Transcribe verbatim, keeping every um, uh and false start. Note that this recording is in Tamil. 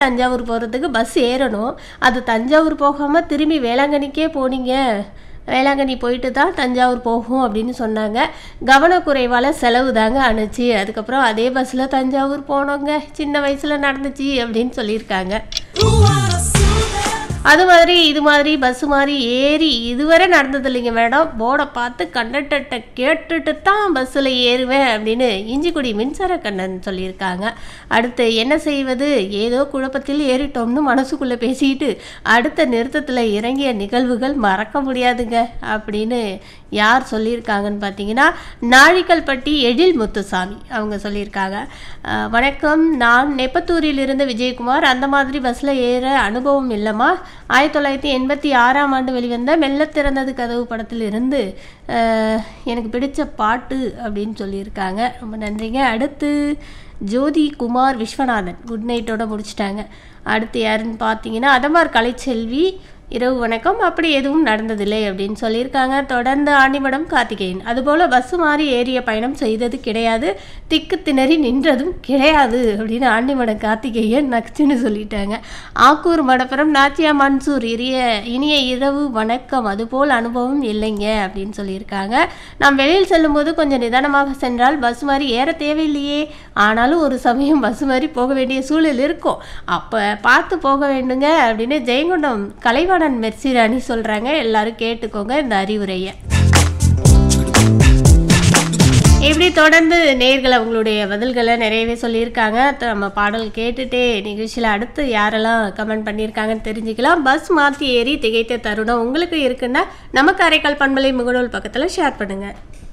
தஞ்சாவூர் போகிறதுக்கு பஸ் ஏறணும். அது தஞ்சாவூர் போகாமல் திரும்பி வேளாங்கண்ணிக்கே போனீங்க, வேளாங்கண்ணி போயிட்டு தான் தஞ்சாவூர் போகும் அப்படின்னு சொன்னாங்க. கவனக்குறைவால் செலவு தாங்க அனுச்சு. அதுக்கப்புறம் அதே பஸ்ஸில் தஞ்சாவூர் போனோங்க, சின்ன வயசில் நடந்துச்சு அப்படின்னு சொல்லியிருக்காங்க. அது மாதிரி இது மாதிரி பஸ்ஸு மாதிரி ஏறி இதுவரை நடந்தது இல்லைங்க மேடம். போர்டை பார்த்து கண்டக்டர்கிட்ட கேட்டுட்டு தான் பஸ்ஸில் ஏறுவேன் அப்படின்னு இஞ்சிக்குடி மின்சார கண்ணன் சொல்லியிருக்காங்க. அடுத்து என்ன செய்வது, ஏதோ குழப்பத்தில் ஏறிட்டோம்னு மனசுக்குள்ளே பேசிக்கிட்டு அடுத்த நிறுத்தத்தில் இறங்கிய நிகழ்வுகள் மறக்க முடியாதுங்க அப்படின்னு யார் சொல்லியிருக்காங்கன்னு பார்த்தீங்கன்னா நாழிக்கல்பட்டி எழில் முத்துசாமி அவங்க சொல்லியிருக்காங்க. வணக்கம், நான் நெப்பத்தூரிலிருந்து விஜயகுமார். அந்த மாதிரி பஸ்ஸில் ஏற அனுபவம் இல்லைம்மா. ஆயிரத்தி தொள்ளாயிரத்தி எண்பத்தி ஆறாம் ஆண்டு வெளிவந்த மெல்ல திறந்தது கதவு படத்தில் இருந்து எனக்கு பிடிச்ச பாட்டு அப்படின்னு சொல்லியிருக்காங்க. ரொம்ப நன்றிங்க. அடுத்து ஜோதி குமார் விஸ்வநாதன் குட் நைட்டோட முடிச்சிட்டாங்க. அடுத்து யாருன்னு பார்த்தீங்கன்னா அதமார் கலைச்செல்வி இரவு வணக்கம், அப்படி எதுவும் நடந்ததில்லை அப்படின்னு சொல்லியிருக்காங்க. தொடர்ந்து ஆண்டிமடம் கார்த்திகேயன் அதுபோல் பஸ்ஸு மாறி ஏறிய பயணம் செய்தது கிடையாது, திக்கு திணறி நின்றதும் கிடையாது அப்படின்னு ஆண்டிமடம் கார்த்திகேயன் நச்சுன்னு சொல்லிட்டாங்க. ஆக்கூர் மடப்புறம் நாச்சியா மன்சூர் இரிய இனிய இரவு வணக்கம், அதுபோல் அனுபவம் இல்லைங்க அப்படின்னு சொல்லியிருக்காங்க. நாம் வெளியில் செல்லும்போது கொஞ்சம் நிதானமாக சென்றால் பஸ் மாதிரி ஏற தேவையில்லையே, ஆனாலும் ஒரு சமயம் பஸ் மாதிரி போக வேண்டிய சூழல் இருக்கும், அப்போ பார்த்து போக வேண்டுங்க அப்படின்னு ஜெயங்கொண்டம் கலைவாணன் மெர்சிராணி சொல்கிறாங்க. எல்லாரும் கேட்டுக்கோங்க இந்த அறிவுரையை. இப்படி தொடர்ந்து நேயர்கள் அவங்களுடைய பதில்களை நிறையவே சொல்லியிருக்காங்க. நம்ம பாடல் கேட்டுட்டே நிகழ்ச்சியில் அடுத்து யாரெல்லாம் கமெண்ட் பண்ணியிருக்காங்கன்னு தெரிஞ்சுக்கலாம். பஸ் மாற்றி ஏறி திகைத்த தருணம் உங்களுக்கு இருக்குன்னா நம்ம காரைக்கால் பண்பலை முகநூல் பக்கத்தில் ஷேர் பண்ணுங்கள்.